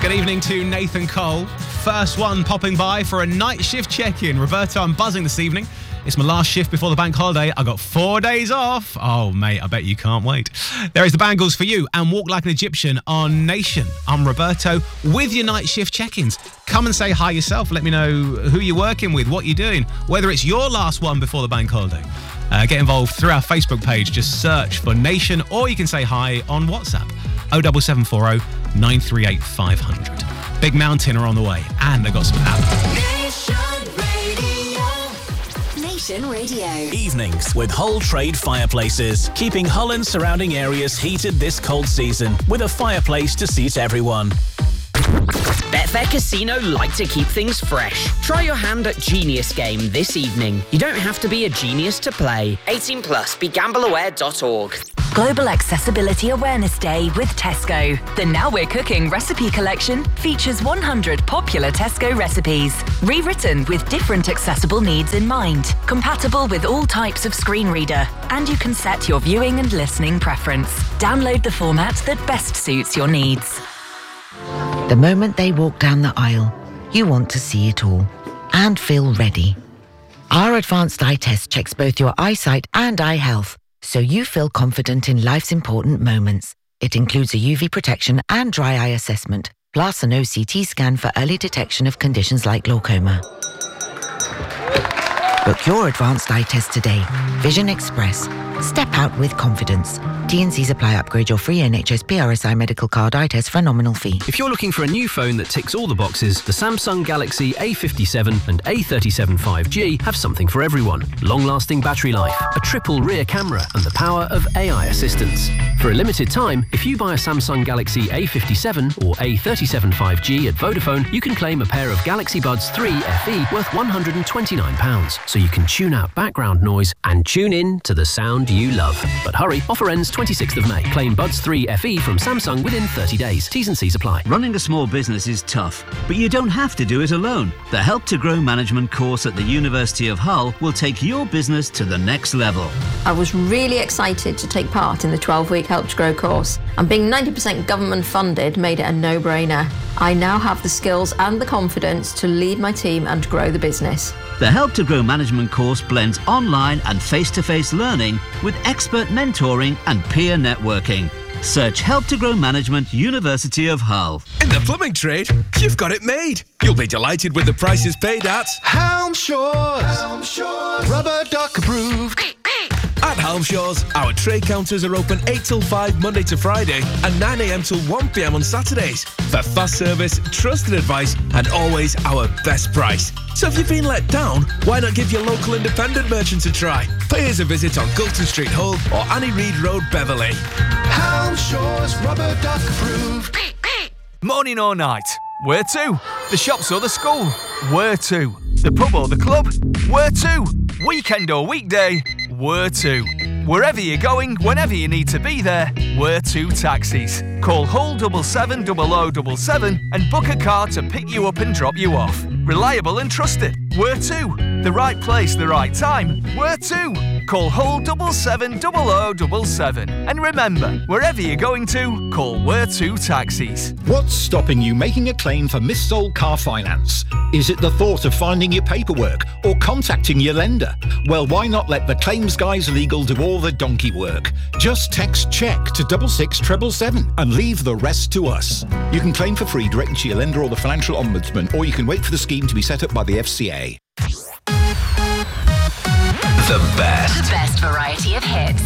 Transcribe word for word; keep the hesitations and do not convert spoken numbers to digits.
Good evening to Nathan Cole. First one popping by for a night shift check-in. Roberto, I'm buzzing this evening. It's my last shift before the bank holiday. I got four days off. Oh, mate, I bet you can't wait. There is the Bangles for you and Walk Like an Egyptian on Nation. I'm Roberto with your night shift check-ins. Come and say hi yourself. Let me know who you're working with, what you're doing, whether it's your last one before the bank holiday. Uh, get involved through our Facebook page. Just search for Nation, or you can say hi on WhatsApp. oh seven seven four oh nine three eight five hundred. Big Mountain are on the way, and they got some app. Nation Radio. Evenings with Hull Trade Fireplaces, keeping Hull and surrounding areas heated this cold season with a fireplace to seat everyone. Betfair Casino like to keep things fresh. Try your hand at Genius Game this evening. You don't have to be a genius to play. eighteen plus, be gamble aware dot org. Global Accessibility Awareness Day with Tesco. The Now We're Cooking recipe collection features one hundred popular Tesco recipes, rewritten with different accessible needs in mind, compatible with all types of screen reader, and you can set your viewing and listening preference. Download the format that best suits your needs. The moment they walk down the aisle, you want to see it all and feel ready. Our advanced eye test checks both your eyesight and eye health, so you feel confident in life's important moments. It includes a U V protection and dry eye assessment, plus an O C T scan for early detection of conditions like glaucoma. Book your advanced eye test today. Vision Express. Step out with confidence. T and C's apply. Upgrade your free N H S P R S I medical card eye test for a nominal fee. If you're looking for a new phone that ticks all the boxes, the Samsung Galaxy A fifty-seven and A thirty-seven five G have something for everyone. Long-lasting battery life, a triple rear camera, and the power of A I assistance. For a limited time, if you buy a Samsung Galaxy A fifty-seven or A thirty-seven five G at Vodafone, you can claim a pair of Galaxy Buds three F E worth one hundred twenty-nine pounds, so you can tune out background noise and tune in to the sound you love. But hurry, offer ends twenty-sixth of May. Claim Buds three F E from Samsung within thirty days. T's and C's apply. Running a small business is tough, but you don't have to do it alone. The Help to Grow Management course at the University of Hull will take your business to the next level. I was really excited to take part in the twelve-week Help to Grow course, and being ninety percent government funded made it a no-brainer. I now have the skills and the confidence to lead my team and grow the business. The Help to Grow Management course blends online and face-to-face learning with expert mentoring and peer networking. Search Help to Grow Management, University of Hull. In the plumbing trade, you've got it made. You'll be delighted with the prices paid at Helm Shores. Helm Shores. Rubber duck approved. At Helm Shores, our trade counters are open eight till five Monday to Friday and nine a m till one p m on Saturdays for fast service, trusted advice and always our best price. So if you've been let down, why not give your local independent merchants a try? Pay us a visit on Gulton Street, Hull or Annie Reid Road, Beverley. Helm Shores, rubber duck approved. Morning or night? Where to? The shops or the school? Where to? The pub or the club? Where to? Weekend or weekday? Where to? Wherever you're going, whenever you need to be there, Where to Taxis. Call Hull seven seven zero zero seven seven and book a car to pick you up and drop you off. Reliable and trusted. Where to? The right place, the right time. Where to? Call Hull seven seven zero zero seven seven. And remember, wherever you're going to, call Where to Taxis. What's stopping you making a claim for missold car finance? Is it the thought of finding your paperwork or contacting your lender? Well, why not let the Claims Guys Legal do all the donkey work? Just text check to six six seven seven seven and leave the rest to us. You can claim for free directly to your lender or the Financial Ombudsman, or you can wait for the scheme to be set up by the F C A. The best. The best variety of hits.